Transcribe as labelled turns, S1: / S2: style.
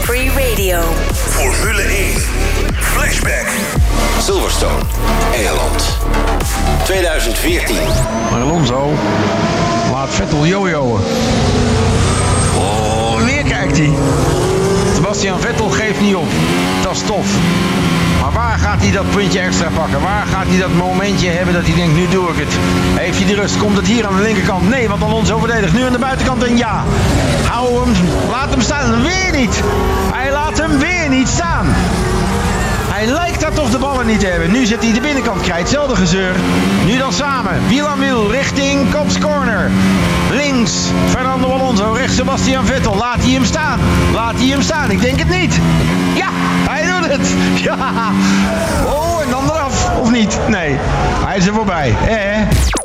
S1: Free Radio.
S2: Formule 1. Flashback.
S3: Silverstone, Engeland. 2014.
S4: Maar Alonso laat Vettel jojoen. Oh, weer kijkt hij. Sebastian Vettel geeft niet op. Dat is tof. Maar waar gaat hij dat puntje extra pakken? Waar gaat hij dat momentje hebben dat hij denkt, nu doe ik het? Heeft hij de rust? Komt het hier aan de linkerkant? Nee, want Alonso verdedigt nu aan de buitenkant en ja. Hou hem, laat hem staan. Weer niet. Hij laat hem weer niet staan. Hij lijkt daar toch de ballen niet te hebben. Nu zit hij de binnenkant krijgt. Hetzelfde gezeur. Nu dan samen. Wiel aan wiel richting Kops Corner. Links Fernando Alonso. Rechts Sebastian Vettel. Laat hij hem staan. Laat hij hem staan. Ik denk het niet. Ja, hij doet het. Ja. Oh, en dan eraf. Of niet? Nee. Hij is er voorbij.